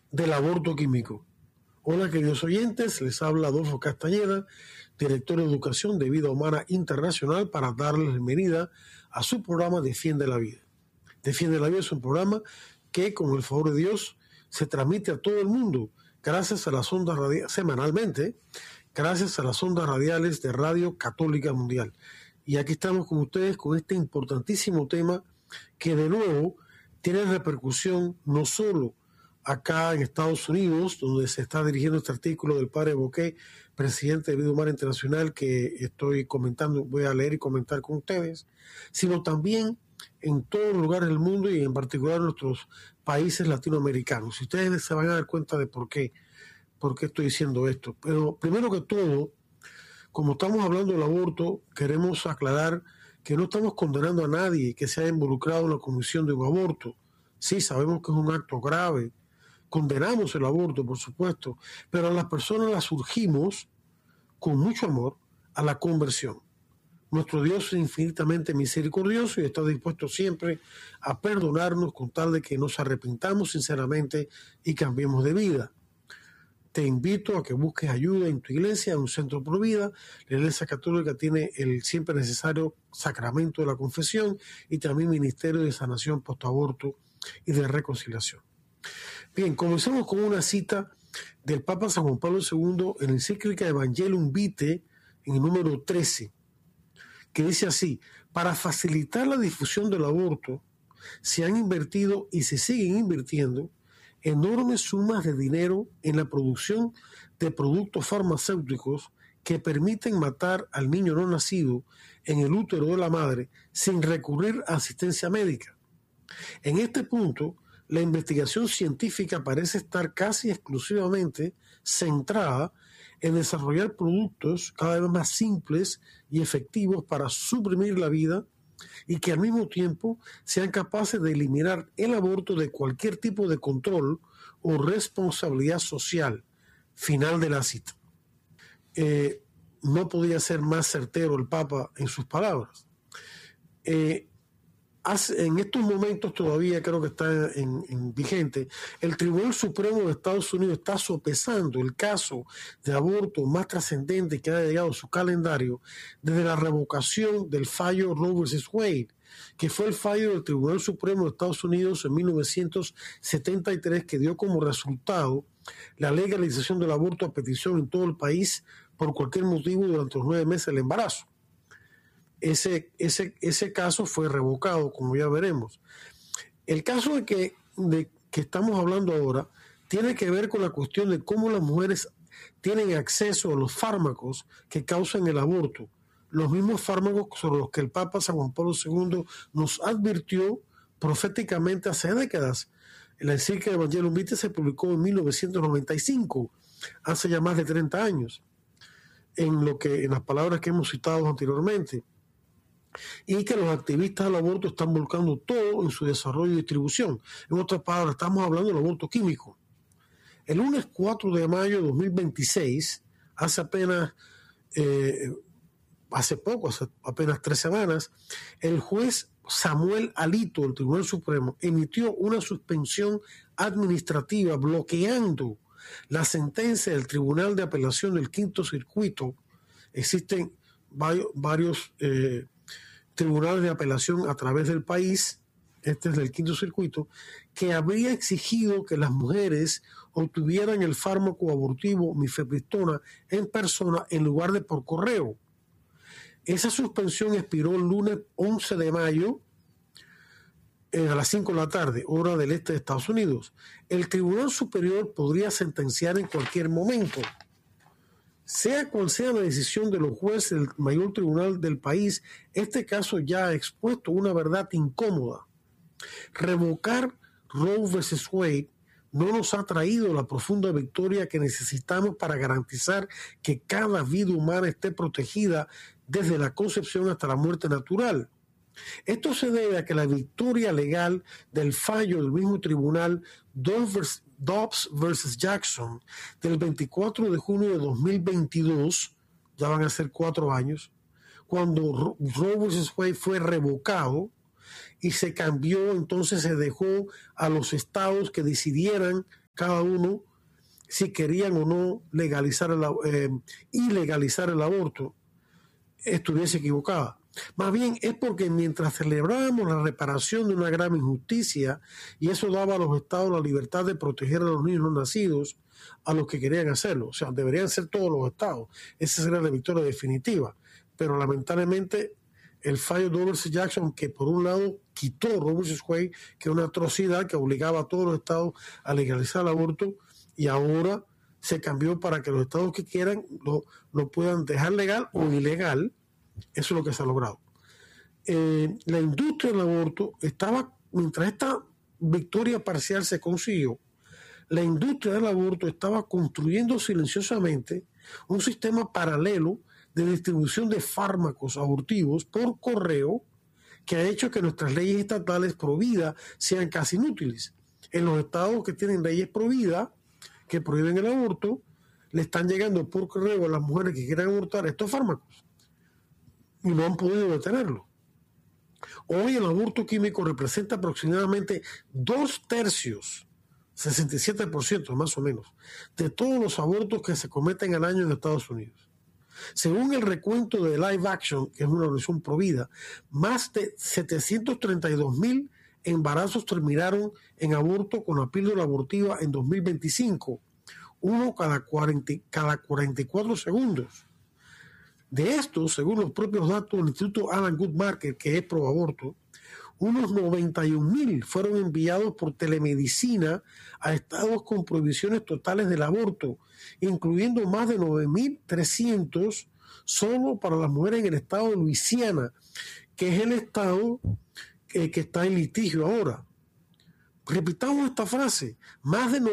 del aborto químico. Hola queridos oyentes, les habla Adolfo Castañeda, director de Educación de Vida Humana Internacional, para darles la bienvenida a su programa Defiende la Vida. Defiende la Vida es un programa que, con el favor de Dios, se transmite a todo el mundo gracias a las ondas radiales, semanalmente, gracias a las ondas radiales de Radio Católica Mundial. Y aquí estamos con ustedes con este importantísimo tema que de nuevo tiene repercusión no solo acá en Estados Unidos, donde se está dirigiendo este artículo del padre Boqué, presidente de Vida Humana Internacional, que estoy comentando, voy a leer y comentar con ustedes, sino también en todos los lugares del mundo y en particular en nuestros países latinoamericanos. Y ustedes se van a dar cuenta de por qué estoy diciendo esto. Pero primero que todo, como estamos hablando del aborto, queremos aclarar que no estamos condenando a nadie que se haya involucrado en la comisión de un aborto. Sí, sabemos que es un acto grave, condenamos el aborto, por supuesto, pero a las personas las urgimos con mucho amor a la conversión. Nuestro Dios es infinitamente misericordioso y está dispuesto siempre a perdonarnos con tal de que nos arrepintamos sinceramente y cambiemos de vida. Te invito a que busques ayuda en tu iglesia, en un centro pro vida. La Iglesia Católica tiene el siempre necesario sacramento de la confesión y también ministerio de sanación postaborto y de reconciliación. Bien, comencemos con una cita del Papa San Juan Pablo II en la encíclica Evangelium Vitae, en el número 13, que dice así: para facilitar la difusión del aborto, se han invertido y se siguen invirtiendo enormes sumas de dinero en la producción de productos farmacéuticos que permiten matar al niño no nacido en el útero de la madre sin recurrir a asistencia médica. En este punto, la investigación científica parece estar casi exclusivamente centrada en desarrollar productos cada vez más simples y efectivos para suprimir la vida y que al mismo tiempo sean capaces de eliminar el aborto de cualquier tipo de control o responsabilidad social. Final de la cita. No podía ser más certero el Papa en sus palabras. En estos momentos todavía creo que está en vigente, el Tribunal Supremo de Estados Unidos está sopesando el caso de aborto más trascendente que ha llegado a su calendario desde la revocación del fallo Roe vs. Wade, que fue el fallo del Tribunal Supremo de Estados Unidos en 1973, que dio como resultado la legalización del aborto a petición en todo el país por cualquier motivo durante los 9 meses del embarazo. Ese caso fue revocado, como ya veremos. El caso de que estamos hablando ahora tiene que ver con la cuestión de cómo las mujeres tienen acceso a los fármacos que causan el aborto, los mismos fármacos sobre los que el Papa San Juan Pablo II nos advirtió proféticamente hace décadas. La encíclica Evangelium Vitae se publicó en 1995, hace ya más de 30 años, en las palabras que hemos citado anteriormente, y que los activistas del aborto están volcando todo en su desarrollo y distribución. En otras palabras, estamos hablando del aborto químico. El lunes 4 de mayo de 2026, hace apenas 3 semanas, el juez Samuel Alito del Tribunal Supremo emitió una suspensión administrativa bloqueando la sentencia del Tribunal de Apelación del Quinto Circuito. Existen varios tribunales de apelación a través del país, este es del Quinto Circuito, que habría exigido que las mujeres obtuvieran el fármaco abortivo mifepristona en persona en lugar de por correo. Esa suspensión expiró el lunes 11 de mayo a las 5 de la tarde, hora del este de Estados Unidos. El Tribunal Superior podría sentenciar en cualquier momento. Sea cual sea la decisión de los jueces del mayor tribunal del país, este caso ya ha expuesto una verdad incómoda. Revocar Roe vs. Wade no nos ha traído la profunda victoria que necesitamos para garantizar que cada vida humana esté protegida desde la concepción hasta la muerte natural. Esto se debe a que la victoria legal del fallo del mismo tribunal Dobbs versus Jackson del 24 de junio de 2022, ya van a ser 4 años, cuando Roe vs. Wade fue revocado y se cambió, entonces se dejó a los estados que decidieran cada uno si querían o no ilegalizar el aborto, estuviese equivocada. Más bien es porque mientras celebrábamos la reparación de una grave injusticia, y eso daba a los estados la libertad de proteger a los niños no nacidos, a los que querían hacerlo, o sea, deberían ser todos los estados, esa sería la victoria definitiva, pero lamentablemente el fallo de Roe v. Jackson, que por un lado quitó Roe v. Wade, que es una atrocidad que obligaba a todos los estados a legalizar el aborto, y ahora se cambió para que los estados que quieran lo puedan dejar legal o ilegal. Eso es lo que se ha logrado. La industria del aborto estaba, mientras esta victoria parcial se consiguió, la industria del aborto estaba construyendo silenciosamente un sistema paralelo de distribución de fármacos abortivos por correo que ha hecho que nuestras leyes estatales pro vida sean casi inútiles. En los estados que tienen leyes pro vida, que prohíben el aborto, le están llegando por correo a las mujeres que quieran abortar estos fármacos y no han podido detenerlo. Hoy el aborto químico representa aproximadamente 2/3, 67% más o menos, de todos los abortos que se cometen al año en Estados Unidos. Según el recuento de Live Action, que es una organización pro vida, más de 732,000 embarazos terminaron en aborto con la píldora abortiva en 2025, uno cada 44 segundos. De estos, según los propios datos del Instituto Alan Guttmacher, que es pro aborto, unos 91,000 fueron enviados por telemedicina a estados con prohibiciones totales del aborto, incluyendo más de 9,300 solo para las mujeres en el estado de Luisiana, que es el estado que está en litigio ahora. Repitamos esta frase: más de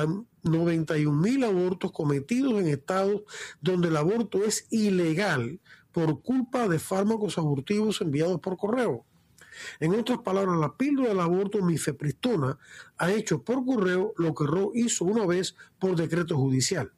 91,000 abortos cometidos en estados donde el aborto es ilegal por culpa de fármacos abortivos enviados por correo. En otras palabras, la píldora del aborto mifepristona ha hecho por correo lo que Roe hizo una vez por decreto judicial.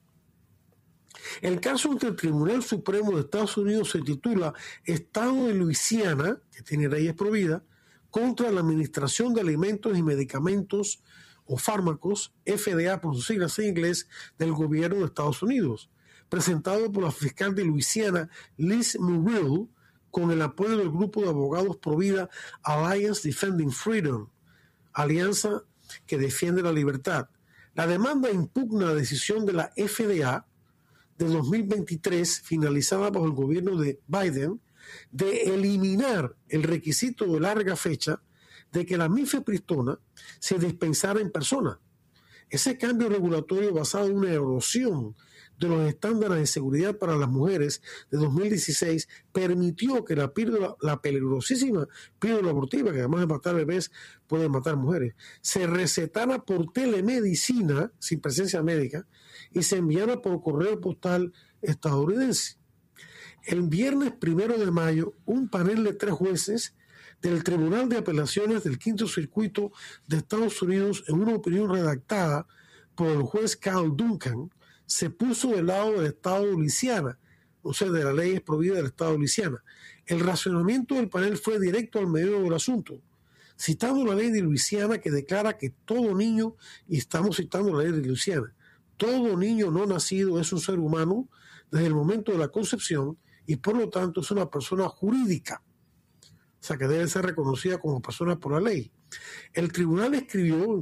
El caso ante el Tribunal Supremo de Estados Unidos se titula Estado de Luisiana, que tiene leyes pro vida, contra la Administración de Alimentos y Medicamentos o Fármacos, FDA por sus siglas en inglés, del gobierno de Estados Unidos, presentado por la fiscal de Luisiana, Liz Muriel, con el apoyo del grupo de abogados pro vida Alliance Defending Freedom, alianza que defiende la libertad. La demanda impugna la decisión de la FDA de 2023, finalizada bajo el gobierno de Biden, de eliminar el requisito de larga fecha de que la mifepristona se dispensara en persona. Ese cambio regulatorio basado en una erosión de los estándares de seguridad para las mujeres de 2016 permitió que la peligrosísima píldora abortiva, que además de matar bebés puede matar mujeres, se recetara por telemedicina sin presencia médica y se enviara por correo postal estadounidense. El viernes 1 de mayo, un panel de 3 jueces del Tribunal de Apelaciones del Quinto Circuito de Estados Unidos, en una opinión redactada por el juez Carl Duncan, se puso del lado del Estado de Luisiana, o sea, de la ley pro vida del Estado de Luisiana. El razonamiento del panel fue directo al medio del asunto, citando la ley de Luisiana que declara que todo niño, y estamos citando la ley de Luisiana, todo niño no nacido es un ser humano desde el momento de la concepción y por lo tanto es una persona jurídica, o sea que debe ser reconocida como persona por la ley. El tribunal escribió,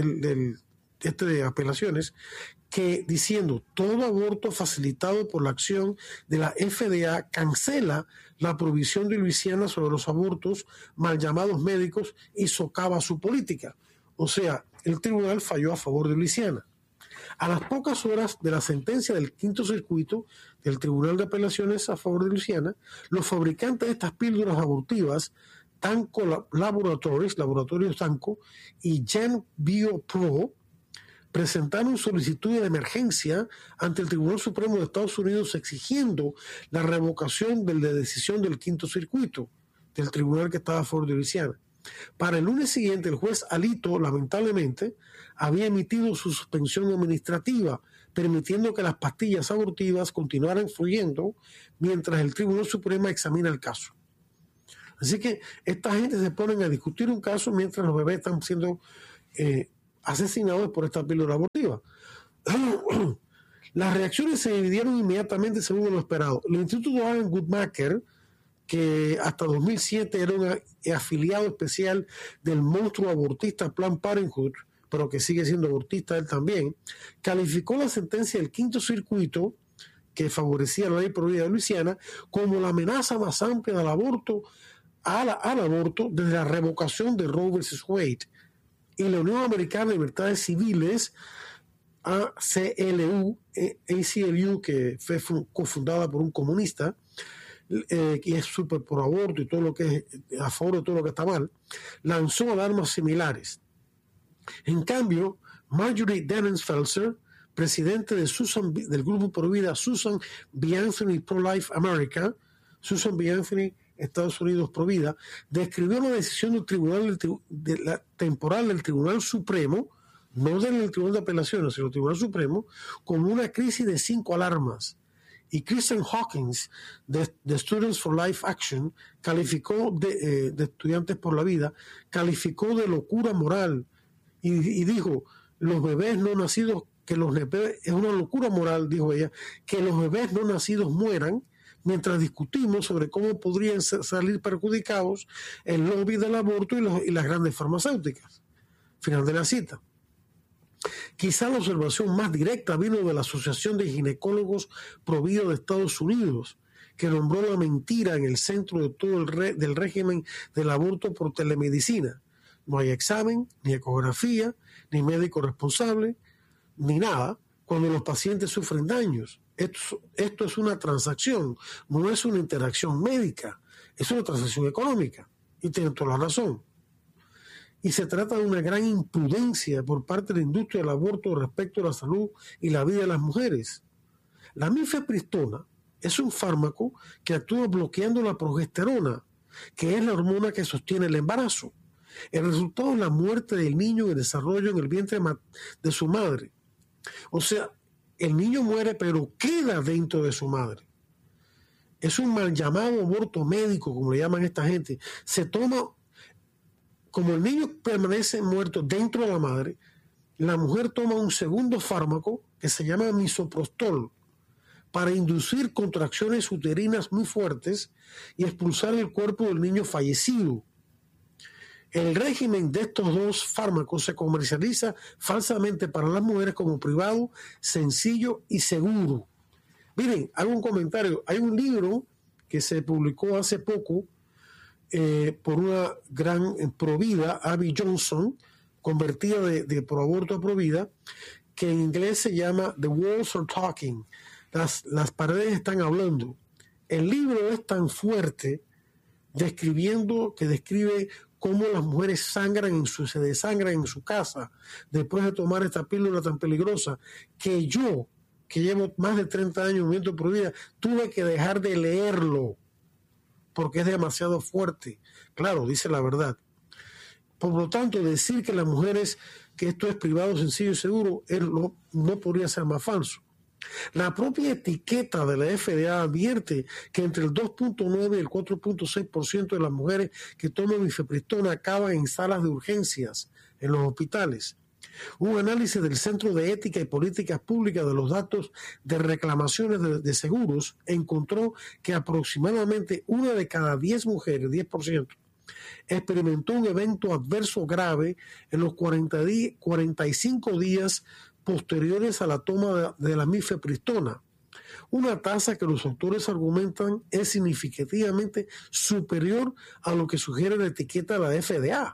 de apelaciones, que diciendo todo aborto facilitado por la acción de la FDA cancela la prohibición de Luisiana sobre los abortos mal llamados médicos y socava su política. O sea, el tribunal falló a favor de Luisiana. A las pocas horas de la sentencia del Quinto Circuito del Tribunal de Apelaciones a favor de Luisiana, los fabricantes de estas píldoras abortivas, Tanco Laboratorios Tanco y Gen Bio Pro, presentaron solicitud de emergencia ante el Tribunal Supremo de Estados Unidos exigiendo la revocación de la decisión del Quinto Circuito del tribunal que estaba a favor de Luisiana. Para el lunes siguiente, el juez Alito, lamentablemente, había emitido su suspensión administrativa, permitiendo que las pastillas abortivas continuaran fluyendo mientras el Tribunal Supremo examina el caso. Así que esta gente se ponen a discutir un caso mientras los bebés están siendo asesinados por esta píldora abortiva. Las reacciones se dividieron inmediatamente según lo esperado. El Instituto Alan Guttmacher, que hasta 2007 era un afiliado especial del monstruo abortista Planned Parenthood, pero que sigue siendo abortista él también, calificó la sentencia del Quinto Circuito, que favorecía la ley prohibida de Luisiana, como la amenaza más amplia del aborto al aborto desde la revocación de Roe vs. Wade. Y la Unión Americana de Libertades Civiles, ACLU, que fue cofundada por un comunista, que es súper por aborto y todo lo que es a favor de todo lo que está mal, lanzó alarmas similares. En cambio, Marjorie Dennens-Felser, presidente del grupo pro vida Susan B. Anthony Pro-Life America, Susan B. Anthony Estados Unidos Pro Vida, describió la decisión del tribunal temporal del Tribunal Supremo, no del Tribunal de Apelaciones, sino del Tribunal Supremo, como una crisis de 5 alarmas. Y Kristen Hawkins, de Students for Life Action, calificó de Estudiantes por la Vida, calificó de locura moral y dijo, los bebés no nacidos, es una locura moral, dijo ella, que los bebés no nacidos mueran, mientras discutimos sobre cómo podrían salir perjudicados el lobby del aborto y las grandes farmacéuticas. Final de la cita. Quizá la observación más directa vino de la Asociación de Ginecólogos Pro Vida de Estados Unidos, que nombró la mentira en el centro de todo del régimen del aborto por telemedicina. No hay examen, ni ecografía, ni médico responsable, ni nada, cuando los pacientes sufren daños. Esto es una transacción, no es una interacción médica, es una transacción económica. Y tienen toda la razón. Y se trata de una gran imprudencia por parte de la industria del aborto respecto a la salud y la vida de las mujeres. La mifepristona es un fármaco que actúa bloqueando la progesterona, que es la hormona que sostiene el embarazo. El resultado es la muerte del niño en el desarrollo en el vientre de su madre. O sea, el niño muere pero queda dentro de su madre. Es un mal llamado aborto médico, como le llaman esta gente. Se toma, como el niño permanece muerto dentro de la madre, la mujer toma un segundo fármaco que se llama misoprostol para inducir contracciones uterinas muy fuertes y expulsar el cuerpo del niño fallecido. El régimen de estos dos fármacos se comercializa falsamente para las mujeres como privado, sencillo y seguro. Miren, hago un comentario. Hay un libro que se publicó hace poco por una gran provida, Abby Johnson, convertida de proaborto a provida, que en inglés se llama The Walls Are Talking. Las paredes están hablando. El libro es tan fuerte que describe cómo las mujeres se desangran en su casa después de tomar esta píldora tan peligrosa, que yo, que llevo más de 30 años en movimiento pro vida, tuve que dejar de leerlo porque es demasiado fuerte. Claro, dice la verdad. Por lo tanto, decir que las mujeres, que esto es privado, sencillo y seguro, no podría ser más falso. La propia etiqueta de la FDA advierte que entre el 2.9 y el 4.6% de las mujeres que toman mifepristona acaban en salas de urgencias en los hospitales. Un análisis del Centro de Ética y Políticas Públicas de los datos de reclamaciones de seguros encontró que aproximadamente 1 de cada 10 mujeres, 10%, experimentó un evento adverso grave en los 45 días posteriores a la toma de la mifepristona, una tasa que los autores argumentan es significativamente superior a lo que sugiere la etiqueta de la FDA.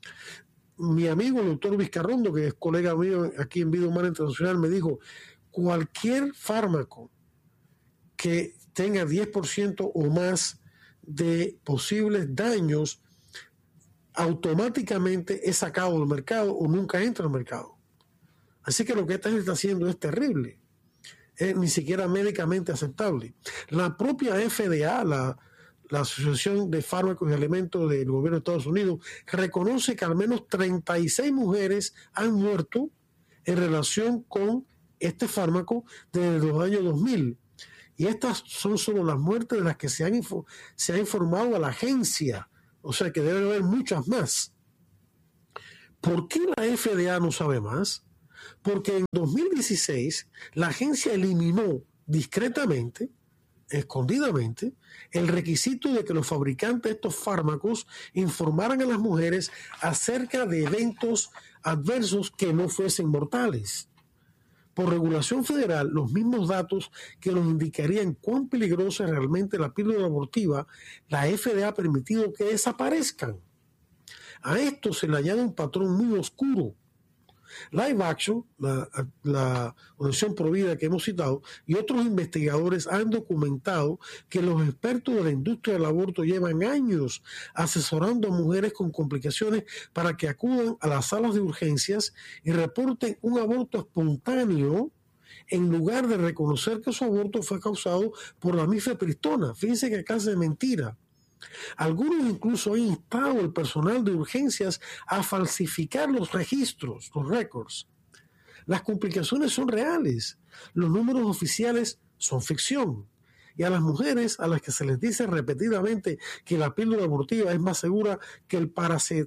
Mi amigo el doctor Vizcarrondo, que es colega mío aquí en Vida Humana Internacional, me dijo, cualquier fármaco que tenga 10% o más de posibles daños, automáticamente es sacado del mercado o nunca entra al mercado. Así que lo que esta gente está haciendo es terrible, es ni siquiera médicamente aceptable. La propia FDA, la Asociación de Fármacos y Alimentos del Gobierno de Estados Unidos, reconoce que al menos 36 mujeres han muerto en relación con este fármaco desde los años 2000. Y estas son solo las muertes de las que se ha informado a la agencia, o sea que debe haber muchas más. ¿Por qué la FDA no sabe más? Porque en 2016 la agencia eliminó discretamente, escondidamente, el requisito de que los fabricantes de estos fármacos informaran a las mujeres acerca de eventos adversos que no fuesen mortales. Por regulación federal, los mismos datos que nos indicarían cuán peligrosa es realmente la píldora abortiva, la FDA ha permitido que desaparezcan. A esto se le añade un patrón muy oscuro. Live Action, la organización Provida que hemos citado, y otros investigadores han documentado que los expertos de la industria del aborto llevan años asesorando a mujeres con complicaciones para que acudan a las salas de urgencias y reporten un aborto espontáneo en lugar de reconocer que su aborto fue causado por la mifepristona. Fíjense que clase de mentira. Algunos incluso han instado al personal de urgencias a falsificar los registros, los récords. Las complicaciones son reales, los números oficiales son ficción. Y a las mujeres a las que se les dice repetidamente que la píldora abortiva es más segura que el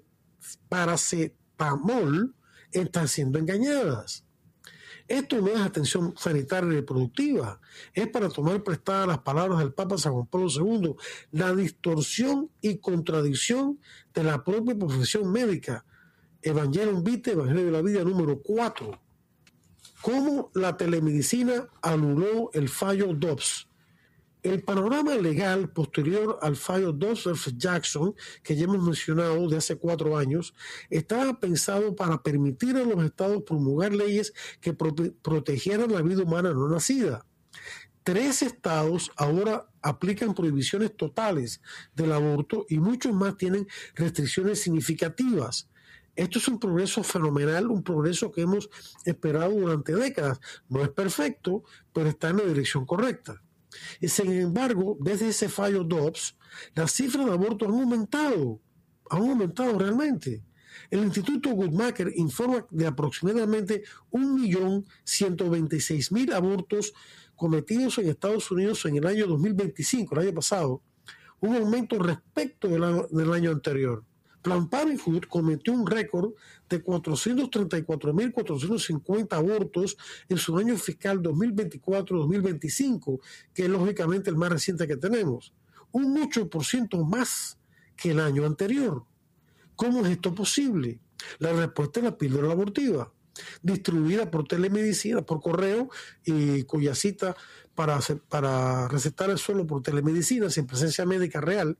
paracetamol, están siendo engañadas. Esto no es atención sanitaria y reproductiva, es para tomar prestadas las palabras del Papa San Juan Pablo II, la distorsión y contradicción de la propia profesión médica. Evangelium Vitae, Evangelio de la Vida número 4. ¿Cómo la telemedicina anuló el fallo Dobbs? El panorama legal posterior al fallo Dobbs vs. Jackson, que ya hemos mencionado de hace 4 años, estaba pensado para permitir a los estados promulgar leyes que protegieran la vida humana no nacida. 3 estados ahora aplican prohibiciones totales del aborto y muchos más tienen restricciones significativas. Esto es un progreso fenomenal, un progreso que hemos esperado durante décadas. No es perfecto, pero está en la dirección correcta. Y sin embargo, desde ese fallo Dobbs, las cifras de abortos han aumentado realmente. El Instituto Guttmacher informa de aproximadamente 1.126.000 abortos cometidos en Estados Unidos en el año 2025, el año pasado, un aumento respecto del año anterior. Planned Parenthood cometió un récord de 434.450 abortos en su año fiscal 2024-2025, que es lógicamente el más reciente que tenemos, un 8% más que el año anterior. ¿Cómo es esto posible? La respuesta es la píldora abortiva, distribuida por telemedicina, por correo, y cuya cita para recetar es solo por telemedicina, sin presencia médica real,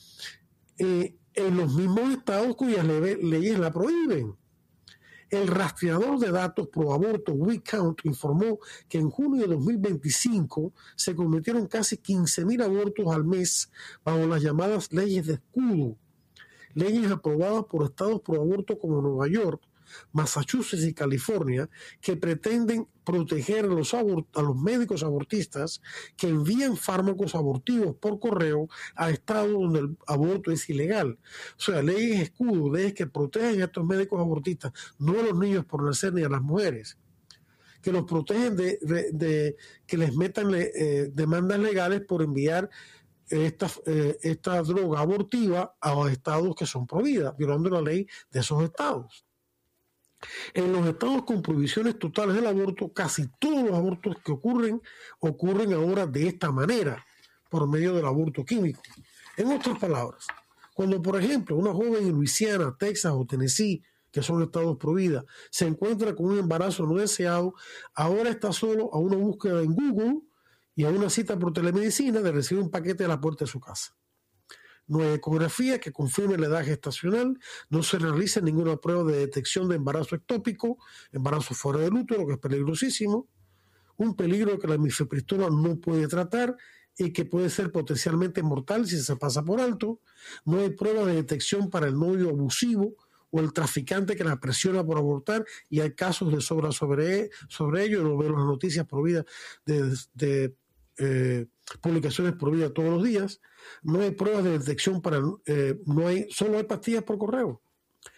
en los mismos estados cuyas leyes la prohíben. El rastreador de datos pro aborto WeCount informó que en junio de 2025 se cometieron casi 15.000 abortos al mes bajo las llamadas leyes de escudo, leyes aprobadas por estados pro aborto como Nueva York, Massachusetts y California, que pretenden proteger a los médicos abortistas que envían fármacos abortivos por correo a estados donde el aborto es ilegal. O sea, leyes escudo, leyes que protegen a estos médicos abortistas, no a los niños por nacer ni a las mujeres, que los protegen de que les metan demandas legales por enviar esta droga abortiva a estados que son prohibidas, violando la ley de esos estados. En los estados con prohibiciones totales del aborto, casi todos los abortos que ocurren ahora de esta manera, por medio del aborto químico. En otras palabras, cuando por ejemplo una joven en Luisiana, Texas o Tennessee, que son estados prohibidos, se encuentra con un embarazo no deseado, ahora está solo a una búsqueda en Google y a una cita por telemedicina de recibir un paquete a la puerta de su casa. No hay ecografía que confirme la edad gestacional, no se realiza ninguna prueba de detección de embarazo ectópico, embarazo fuera del útero, que es peligrosísimo, un peligro que la mifepristona no puede tratar y que puede ser potencialmente mortal si se pasa por alto. No hay prueba de detección para el novio abusivo o el traficante que la presiona por abortar, y hay casos de sobra sobre ello. Lo veo en las noticias prohibidas de publicaciones prohibidas todos los días. No hay pruebas de detección solo hay pastillas por correo.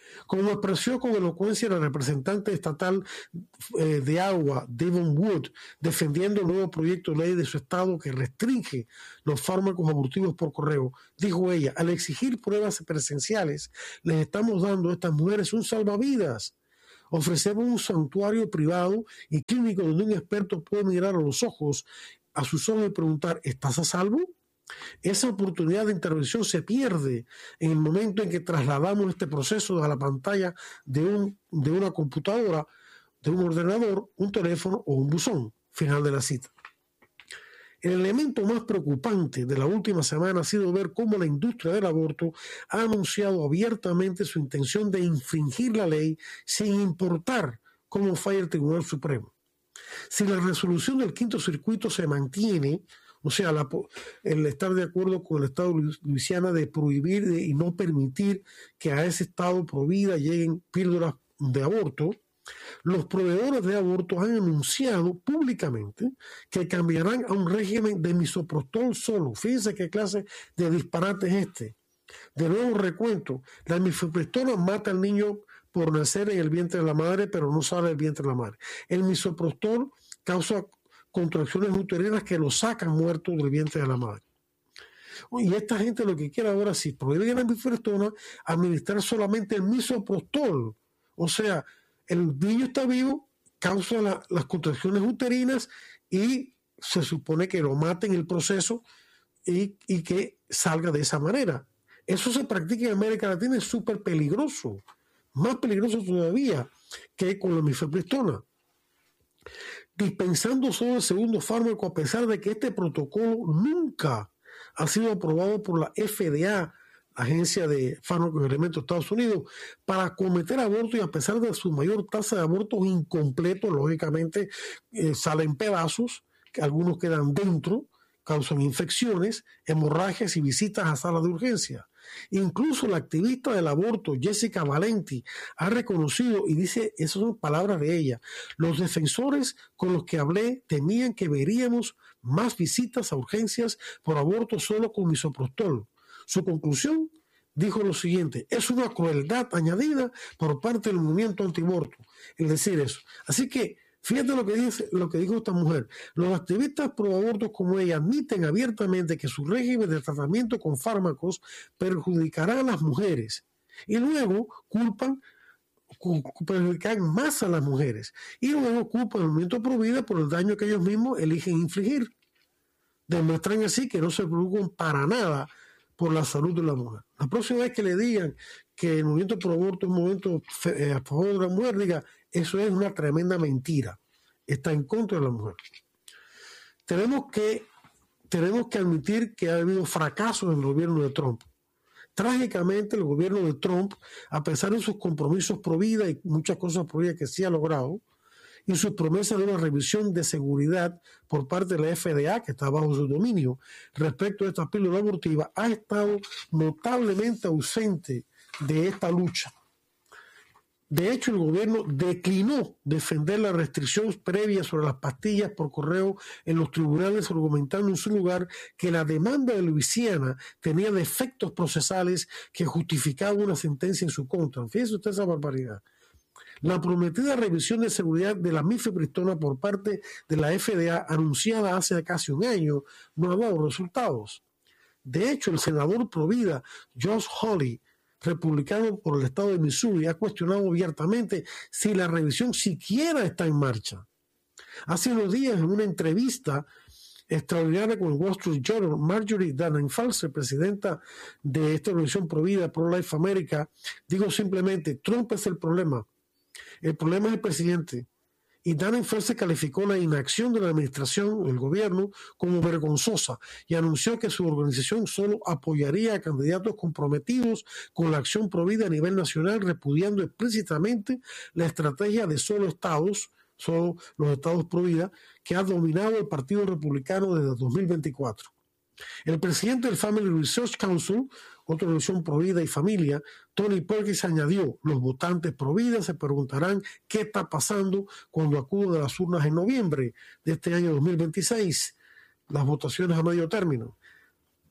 Como expresó con elocuencia la representante estatal de Iowa, Devon Wood, defendiendo el nuevo proyecto de ley de su estado que restringe los fármacos abortivos por correo, dijo ella: al exigir pruebas presenciales, les estamos dando a estas mujeres un salvavidas. Ofrecemos un santuario privado y clínico donde un experto puede mirar a sus ojos y preguntar: ¿estás a salvo? Esa oportunidad de intervención se pierde en el momento en que trasladamos este proceso a la pantalla de una computadora, de un ordenador, un teléfono o un buzón. Final de la cita. El elemento más preocupante de la última semana ha sido ver cómo la industria del aborto ha anunciado abiertamente su intención de infringir la ley sin importar cómo falle el Tribunal Supremo. Si la resolución del Quinto Circuito se mantiene, o sea, el estar de acuerdo con el Estado de Luisiana de prohibir y no permitir que a ese Estado pro vida lleguen píldoras de aborto, los proveedores de aborto han anunciado públicamente que cambiarán a un régimen de misoprostol solo. Fíjense qué clase de disparate es este. De nuevo recuento, la mifepristona mata al niño por nacer en el vientre de la madre, pero no sale del vientre de la madre. El misoprostol causa contracciones uterinas que lo sacan muerto del vientre de la madre. Y esta gente lo que quiere ahora, si prohíben la mifepristona, administrar solamente el misoprostol. O sea, el niño está vivo, causa las contracciones uterinas y se supone que lo mate en el proceso y que salga de esa manera. Eso se practica en América Latina, es súper peligroso, más peligroso todavía que con la mifepristona. Dispensando solo el segundo fármaco, a pesar de que este protocolo nunca ha sido aprobado por la FDA, Agencia de Fármacos y Alimentos de Estados Unidos, para cometer aborto, y a pesar de su mayor tasa de abortos incompletos, lógicamente salen pedazos, que algunos quedan dentro, causan infecciones, hemorragias y visitas a salas de urgencia. Incluso la activista del aborto, Jessica Valenti, ha reconocido, y dice, esas son palabras de ella: los defensores con los que hablé temían que veríamos más visitas a urgencias por aborto solo con misoprostol. Su conclusión, dijo lo siguiente: es una crueldad añadida por parte del movimiento antiaborto el decir eso. Así que fíjate lo que dijo esta mujer. Los activistas pro abortos como ella admiten abiertamente que su régimen de tratamiento con fármacos perjudicará a las mujeres y luego perjudican más a las mujeres y luego culpan al movimiento pro vida por el daño que ellos mismos eligen infligir. Demuestran así que no se preocupan para nada por la salud de la mujer. La próxima vez que le digan que el movimiento pro aborto es un movimiento a favor de la mujer, diga: eso es una tremenda mentira. Está en contra de la mujer. Tenemos que admitir que ha habido fracasos en el gobierno de Trump. Trágicamente, el gobierno de Trump, a pesar de sus compromisos pro vida y muchas cosas pro vida que sí ha logrado, y sus promesas de una revisión de seguridad por parte de la FDA, que está bajo su dominio, respecto a esta píldora abortiva, ha estado notablemente ausente de esta lucha. De hecho, el gobierno declinó defender la restricción previa sobre las pastillas por correo en los tribunales, argumentando en su lugar que la demanda de Luisiana tenía defectos procesales que justificaban una sentencia en su contra. Fíjese usted esa barbaridad. La prometida revisión de seguridad de la mifepristona por parte de la FDA, anunciada hace casi un año, no ha dado resultados. De hecho, el senador provida Josh Hawley, republicano por el estado de Missouri, ha cuestionado abiertamente si la revisión siquiera está en marcha. Hace unos días, en una entrevista extraordinaria con el Wall Street Journal, Marjorie Dannenfalster, presidenta de esta organización provida Pro-Life America, dijo simplemente: Trump es el problema es el presidente. Y Dannenfalster calificó la inacción de la administración, el gobierno, como vergonzosa y anunció que su organización solo apoyaría a candidatos comprometidos con la acción provida a nivel nacional, repudiando explícitamente la estrategia de solo los estados provida que ha dominado el Partido Republicano desde 2024. El presidente del Family Research Council, otra organización pro vida y familia, Tony Perkins, añadió: los votantes pro vida se preguntarán qué está pasando cuando acudan a las urnas en noviembre de este año 2026, las votaciones a medio término.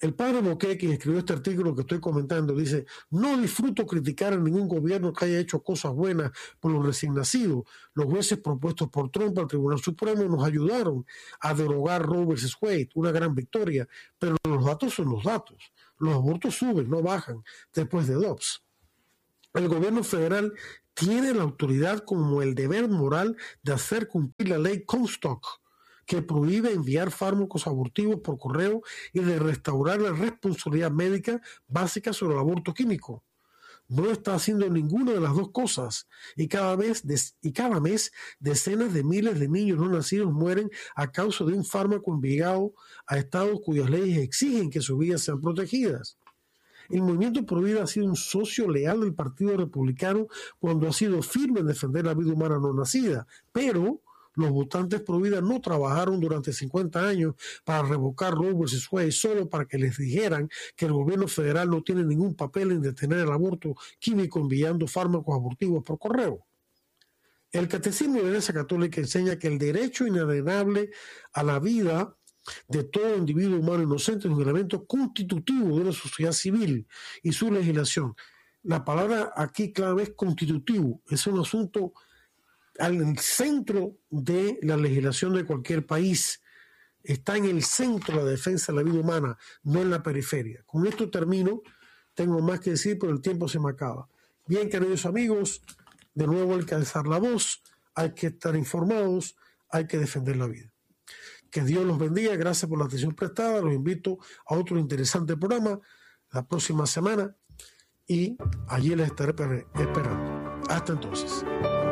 El padre Boquet, quien escribió este artículo que estoy comentando, dice: no disfruto criticar a ningún gobierno que haya hecho cosas buenas por los recién nacidos. Los jueces propuestos por Trump al Tribunal Supremo nos ayudaron a derogar Roe vs. Wade, una gran victoria, pero los datos son los datos. Los abortos suben, no bajan después de Dobbs. El gobierno federal tiene la autoridad como el deber moral de hacer cumplir la ley Comstock, que prohíbe enviar fármacos abortivos por correo y de restaurar la responsabilidad médica básica sobre el aborto químico. No está haciendo ninguna de las dos cosas y cada mes decenas de miles de niños no nacidos mueren a causa de un fármaco enviado a estados cuyas leyes exigen que sus vidas sean protegidas. El movimiento Pro Vida ha sido un socio leal del Partido Republicano cuando ha sido firme en defender la vida humana no nacida, pero los votantes pro vida no trabajaron durante 50 años para revocar Roe vs. Wade solo para que les dijeran que el gobierno federal no tiene ningún papel en detener el aborto químico enviando fármacos abortivos por correo. El Catecismo de la Iglesia Católica enseña que el derecho inalienable a la vida de todo individuo humano inocente es un elemento constitutivo de una sociedad civil y su legislación. La palabra aquí clave es constitutivo, es un asunto al centro de la legislación de cualquier país. Está en el centro de la defensa de la vida humana, no en la periferia. Con esto termino, tengo más que decir, pero el tiempo se me acaba. Bien, queridos amigos, de nuevo hay que alzar la voz, hay que estar informados, hay que defender la vida. Que Dios los bendiga, gracias por la atención prestada, los invito a otro interesante programa la próxima semana y allí les estaré esperando. Hasta entonces.